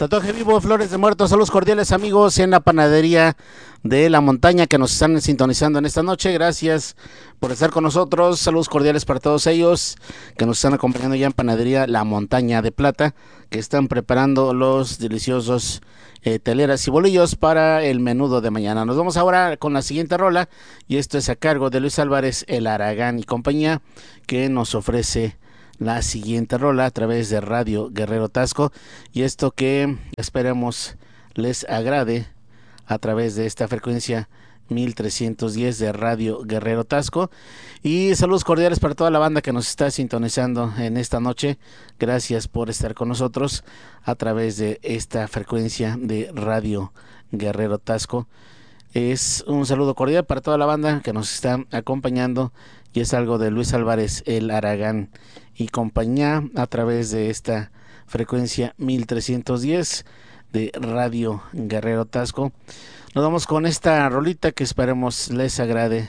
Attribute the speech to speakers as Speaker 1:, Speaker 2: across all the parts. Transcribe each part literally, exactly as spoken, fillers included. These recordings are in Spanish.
Speaker 1: Tatuaje Vivo, Flores de Muertos, saludos cordiales amigos en la panadería de la montaña que nos están sintonizando en esta noche. Gracias por estar con nosotros, saludos cordiales para todos ellos que nos están acompañando ya en panadería La Montaña de Plata, que están preparando los deliciosos eh, teleras y bolillos para el menudo de mañana. Nos vamos ahora con la siguiente rola y esto es a cargo de Luis Álvarez, El Aragán y compañía, que nos ofrece la siguiente rola a través de Radio Guerrero Tasco, y esto que esperemos les agrade a través de esta frecuencia mil trescientos diez de Radio Guerrero Tasco. Y saludos cordiales para toda la banda que nos está sintonizando en esta noche. Gracias por estar con nosotros a través de esta frecuencia de Radio Guerrero Tasco. Es un saludo cordial para toda la banda que nos está acompañando, y es algo de Luis Álvarez, El Aragán y compañía a través de esta frecuencia mil trescientos diez de Radio Guerrero Tasco. Nos vamos con esta rolita que esperemos les agrade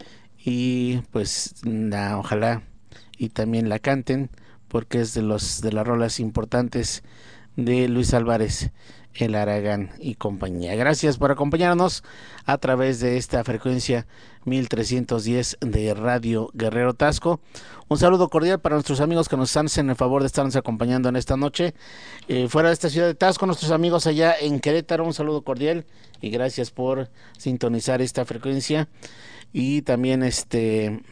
Speaker 1: y pues la, ojalá y también la canten, porque es de los de las rolas importantes de Luis Álvarez, El Aragán y compañía. Gracias por acompañarnos a través de esta frecuencia mil trescientos diez de Radio Guerrero Tasco. Un saludo cordial para nuestros amigos que nos hacen el favor de estarnos acompañando en esta noche eh, fuera de esta ciudad de Tasco, nuestros amigos allá en Querétaro, un saludo cordial y gracias por sintonizar esta frecuencia. Y también este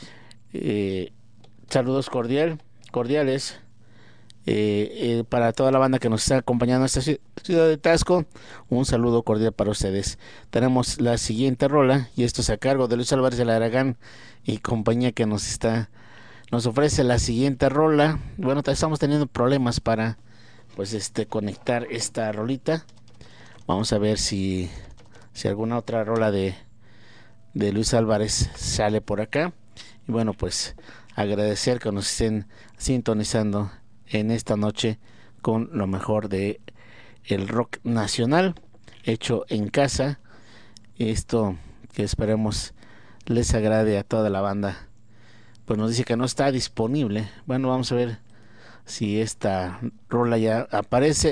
Speaker 1: eh, saludos cordial, cordiales Eh, eh, para toda la banda que nos está acompañando en esta ciudad de Tasco. Un saludo cordial para ustedes. Tenemos la siguiente rola y esto es a cargo de Luis Álvarez, El Aragán y compañía, que nos está nos ofrece la siguiente rola. Bueno, estamos teniendo problemas para pues este conectar esta rolita. Vamos a ver si si alguna otra rola de de Luis Álvarez sale por acá. Y bueno, pues agradecer que nos estén sintonizando en esta noche con lo mejor de el rock nacional hecho en casa. Esto que esperemos les agrade a toda la banda. Pues nos dice que no está disponible. Bueno, vamos a ver si esta rola ya aparece.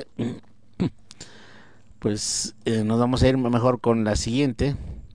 Speaker 1: Pues eh, nos vamos a ir mejor con la siguiente,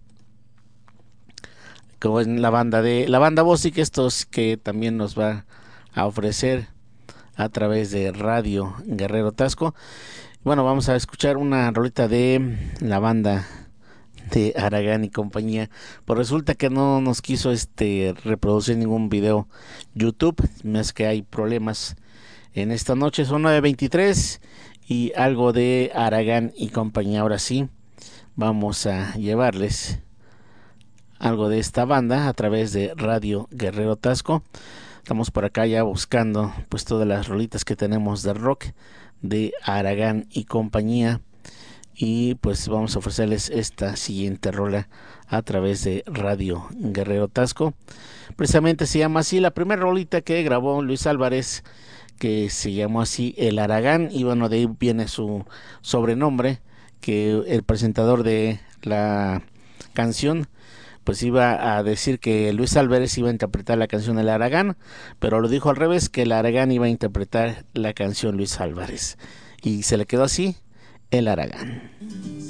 Speaker 1: como es la banda de la banda Bosic, estos que también nos va a ofrecer a través de Radio Guerrero Tasco. Bueno, vamos a escuchar una rolita de la banda de Aragán y compañía. Pues resulta que no nos quiso este reproducir ningún video YouTube, es que hay problemas en esta noche. Son nueve veintitrés y algo de Aragán y compañía. Ahora sí vamos a llevarles algo de esta banda a través de Radio Guerrero Tasco. Estamos por acá ya buscando pues todas las rolitas que tenemos de rock de Aragán y compañía, y pues vamos a ofrecerles esta siguiente rola a través de Radio Guerrero Tasco. Precisamente se llama así la primera rolita que grabó Luis Álvarez, que se llamó así El Aragán, y bueno, de ahí viene su sobrenombre, que el presentador de la canción pues iba a decir que Luis Álvarez iba a interpretar la canción El Aragán, pero lo dijo al revés, que El Aragán iba a interpretar la canción Luis Álvarez, y se le quedó así, El Aragán.